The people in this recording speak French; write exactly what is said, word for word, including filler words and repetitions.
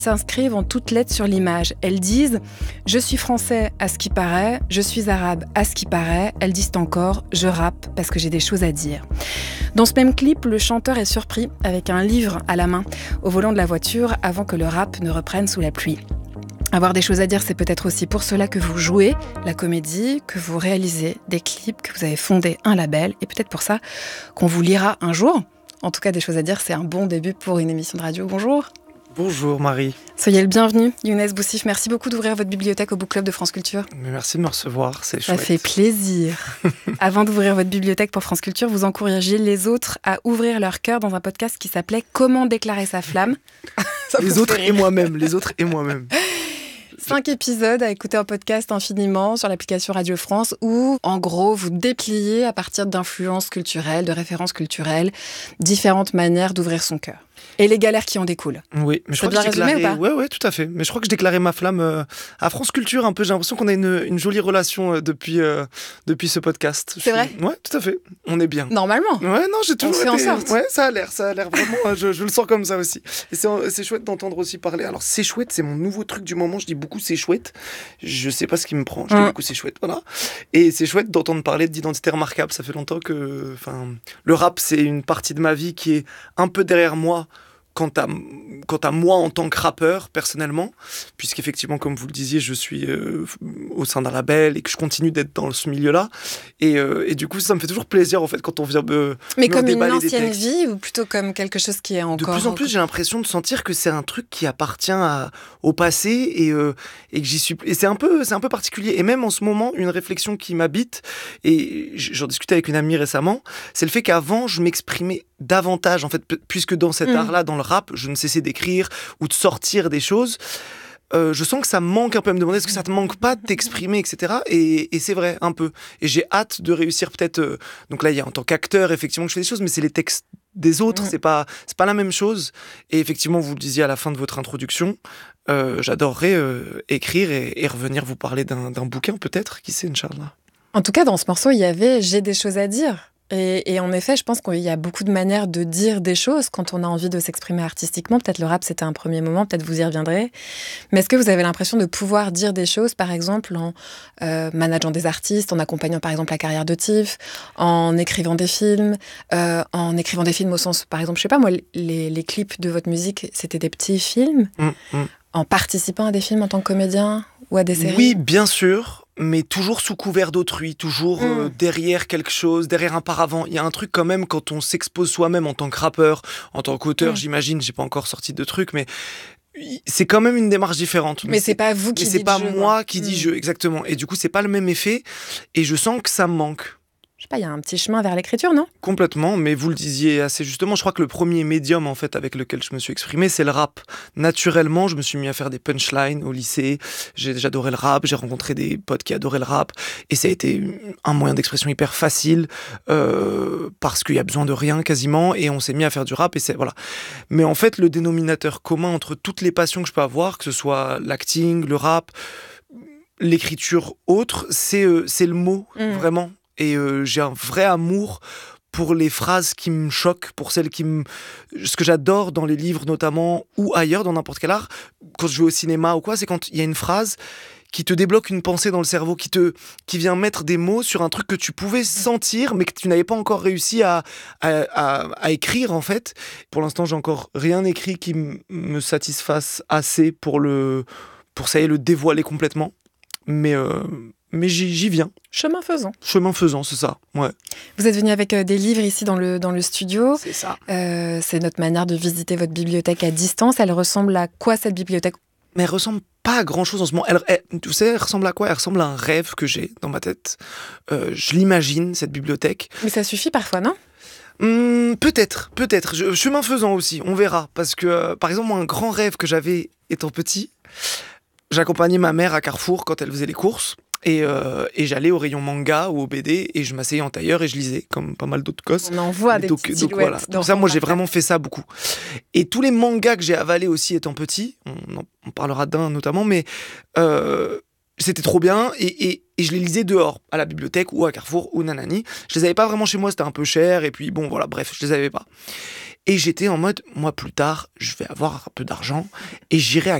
s'inscrivent en toutes lettres sur l'image. Elles disent « Je suis français à ce qui paraît, je suis arabe à ce qui paraît ». Elles disent encore « Je rappe parce que j'ai des choses à dire ». Dans ce même clip, le chanteur est surpris avec un livre à la main au volant de la voiture avant que le rap ne reprenne sous la pluie. Avoir des choses à dire, c'est peut-être aussi pour cela que vous jouez la comédie, que vous réalisez des clips, que vous avez fondé un label, et peut-être pour ça qu'on vous lira un jour. En tout cas, des choses à dire, c'est un bon début pour une émission de radio. Bonjour. Bonjour Marie. Soyez le bienvenu, Younes Boussif. Merci beaucoup d'ouvrir votre bibliothèque au Book Club de France Culture. Mais merci de me recevoir, c'est Ça chouette. Ça fait plaisir. Avant d'ouvrir votre bibliothèque pour France Culture, vous encouragez les autres à ouvrir leur cœur dans un podcast qui s'appelait « Comment déclarer sa flamme ». Les autres et moi-même, les autres et moi-même. Cinq épisodes à écouter en podcast infiniment sur l'application Radio France où, en gros, vous dépliez à partir d'influences culturelles, de références culturelles, différentes manières d'ouvrir son cœur. Et les galères qui en découlent. Oui, mais je C'est crois bien que je résumé déclarais... ou pas ? Ouais, ouais, tout à fait. Mais je crois que je déclarais ma flamme euh, à France Culture un peu. J'ai l'impression qu'on a une, une jolie relation euh, depuis, euh, depuis ce podcast. C'est je vrai ? suis... Ouais, tout à fait. On est bien. Normalement. Ouais, non, j'ai toujours On fait en été... sorte. Ouais, ça a l'air, ça a l'air vraiment. euh, je, je le sens comme ça aussi. Et c'est, c'est chouette d'entendre aussi parler. Alors, c'est chouette, c'est mon nouveau truc du moment. Je dis beaucoup c'est chouette. Je sais pas ce qui me prend. Je dis Mmh. beaucoup c'est chouette, voilà. Et c'est chouette d'entendre parler d'identité remarquable. Ça fait longtemps que, enfin, le rap, c'est une partie de ma vie qui est un peu derrière moi. Quant à, quant à moi en tant que rappeur, personnellement, puisqu'effectivement, comme vous le disiez, je suis euh, au sein d'un label et que je continue d'être dans ce milieu-là. Et, euh, et du coup, ça me fait toujours plaisir, en fait, quand on vient me Mais me comme une déballer des ancienne textes. vie ou plutôt comme quelque chose qui est De encore... plus en plus, j'ai l'impression de sentir que c'est un truc qui appartient à, au passé et, euh, et que j'y suis... Et c'est un peu, c'est un peu particulier. Et même en ce moment, une réflexion qui m'habite, et j'en discutais avec une amie récemment, c'est le fait qu'avant, je m'exprimais davantage, en fait, p- puisque dans cet Mmh. art-là, dans le rap, je ne cessais d'écrire ou de sortir des choses. Euh, je sens que ça me manque un peu à me demander est-ce que ça te manque pas de t'exprimer, et cetera. Et, et c'est vrai, un peu. Et j'ai hâte de réussir peut-être... euh, donc là, il y a en tant qu'acteur, effectivement, que je fais des choses, mais c'est les textes des autres, Mmh. c'est pas, c'est pas la même chose. Et effectivement, vous le disiez à la fin de votre introduction, euh, j'adorerais euh, écrire et, et revenir vous parler d'un, d'un bouquin, peut-être, qui sait, Inch'Allah. En tout cas, dans ce morceau, il y avait « J'ai des choses à dire ». Et, et en effet, je pense qu'il y a beaucoup de manières de dire des choses quand on a envie de s'exprimer artistiquement. Peut-être le rap, c'était un premier moment, peut-être vous y reviendrez. Mais est-ce que vous avez l'impression de pouvoir dire des choses, par exemple, en euh, manageant des artistes, en accompagnant, par exemple, la carrière de Tiff, en écrivant des films, euh, en écrivant des films au sens, par exemple, je sais pas, moi, les, les clips de votre musique, c'était des petits films, Mmh, mmh. en participant à des films en tant que comédien ou à des séries? Oui, bien sûr, mais toujours sous couvert d'autrui, toujours euh, Mm. derrière quelque chose, derrière un paravent. Il y a un truc quand même quand on s'expose soi-même en tant que rappeur, en tant qu'auteur, Mm. j'imagine, j'ai pas encore sorti de trucs, mais c'est quand même une démarche différente. Mais c'est pas vous qui mais c'est dites pas je, moi quoi. qui dis Mm. je, exactement. Et du coup, c'est pas le même effet, et je sens que ça me manque. Je sais pas, il y a un petit chemin vers l'écriture, non? Complètement, mais vous le disiez assez justement, je crois que le premier médium en fait avec lequel je me suis exprimé, c'est le rap. Naturellement, je me suis mis à faire des punchlines au lycée, j'ai, j'adorais le rap, j'ai rencontré des potes qui adoraient le rap, et ça a été un moyen d'expression hyper facile, euh, parce qu'il y a besoin de rien quasiment, et on s'est mis à faire du rap, et c'est, voilà. Mais en fait, le dénominateur commun entre toutes les passions que je peux avoir, que ce soit l'acting, le rap, l'écriture autre, c'est, euh, c'est le mot, Mm. vraiment. Et euh, j'ai un vrai amour pour les phrases qui me choquent, pour celles qui me... Ce que j'adore dans les livres notamment, ou ailleurs, dans n'importe quel art, quand je vais au cinéma ou quoi, c'est quand il y a une phrase qui te débloque une pensée dans le cerveau, qui, te... qui vient mettre des mots sur un truc que tu pouvais sentir, mais que tu n'avais pas encore réussi à, à, à, à écrire, en fait. Pour l'instant, j'ai encore rien écrit qui m- me satisfasse assez pour, le... pour ça y est, le dévoiler complètement. Mais... Euh... Mais j'y, j'y viens. Chemin faisant. Chemin faisant, c'est ça. Ouais. Vous êtes venu avec euh, des livres ici dans le, dans le studio. C'est ça. Euh, c'est notre manière de visiter votre bibliothèque à distance. Elle ressemble à quoi, cette bibliothèque? Mais elle ressemble pas à grand chose en ce moment. Elle, elle, tu sais, elle ressemble à quoi? Elle ressemble à un rêve que j'ai dans ma tête. Euh, je l'imagine, cette bibliothèque. Mais ça suffit parfois, non? Hum, peut-être, peut-être. Je, chemin faisant aussi, on verra. Parce que, euh, par exemple, moi, un grand rêve que j'avais étant petit, j'accompagnais ma mère à Carrefour quand elle faisait les courses. Et, euh, et j'allais au rayon manga ou au B D et je m'asseyais en tailleur et je lisais, comme pas mal d'autres gosses. On en voit des donc, petites donc silhouettes. voilà. dans Donc ça, moi, j'ai son vraiment fait ça beaucoup. Et tous les mangas que j'ai avalés aussi étant petit, on, en- on parlera d'un notamment, mais euh, c'était trop bien, et, et, et je les lisais dehors, à la bibliothèque, ou à Carrefour, ou nanani. Je les avais pas vraiment chez moi, c'était un peu cher, et puis bon, voilà, bref, je les avais pas. Et j'étais en mode, moi, plus tard, je vais avoir un peu d'argent, et j'irai à